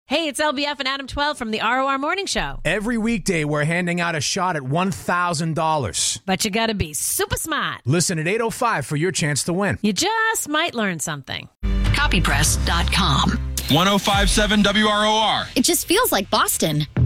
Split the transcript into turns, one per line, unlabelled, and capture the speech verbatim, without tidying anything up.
Hey, it's L B F and Adam twelve from the R O R Morning Show.
Every weekday, we're handing out a shot at one thousand dollars.
But you gotta be super smart.
Listen at eight oh five for your chance to win.
You just might learn something.
copy press dot com.
one oh five point seven W R O R.
It just feels like Boston.